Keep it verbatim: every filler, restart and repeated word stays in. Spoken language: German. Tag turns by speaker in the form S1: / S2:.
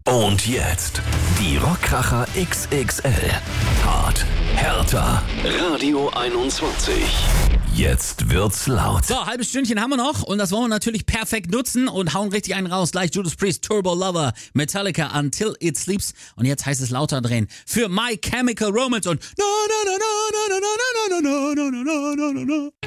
S1: Und jetzt die Rockkracher X X L. Hart, härter. Radio einundzwanzig. Jetzt wird's laut.
S2: So, halbes Stündchen haben wir noch und das wollen wir natürlich perfekt nutzen und hauen richtig einen raus. Gleich Judas Priest, Turbo Lover, Metallica, Until It Sleeps. Und jetzt heißt es lauter drehen für My Chemical Romance und na na na na na na na na na na na na na na.